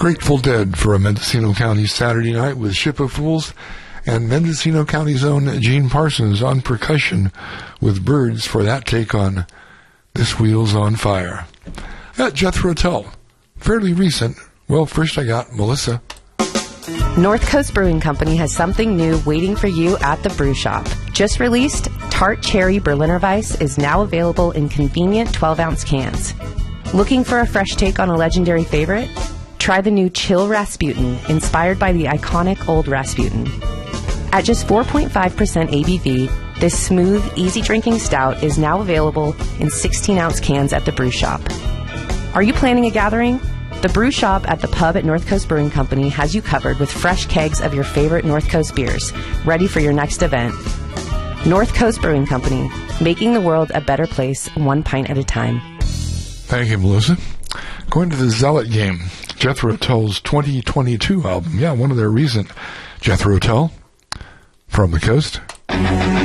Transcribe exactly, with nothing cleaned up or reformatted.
Grateful Dead for a Mendocino County Saturday night with Ship of Fools, and Mendocino County's own Gene Parsons on percussion with Birds for that take on This Wheel's on Fire. I got Jethro Tull, fairly recent. Well, first I got Melissa. North Coast Brewing Company has something new waiting for you at the brew shop. Just released, Tart Cherry Berliner Weiss is now available in convenient twelve-ounce cans. Looking for a fresh take on a legendary favorite? Try the new Chill Rasputin, inspired by the iconic Old Rasputin. At just four point five percent A B V, this smooth, easy-drinking stout is now available in sixteen-ounce cans at the brew shop. Are you planning a gathering? The brew shop at the pub at North Coast Brewing Company has you covered with fresh kegs of your favorite North Coast beers, ready for your next event. North Coast Brewing Company, making the world a better place, one pint at a time. Thank you, Melissa. Going to the Zealot game, Jethro Tull's twenty twenty-two album. Yeah, one of their recent Jethro Tull from the coast.